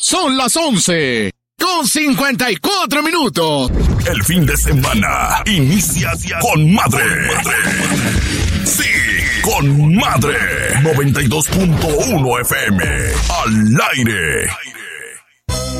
Son las 11:54. El fin de semana inicia con madre. Sí, con madre. 92.1 FM. Al aire.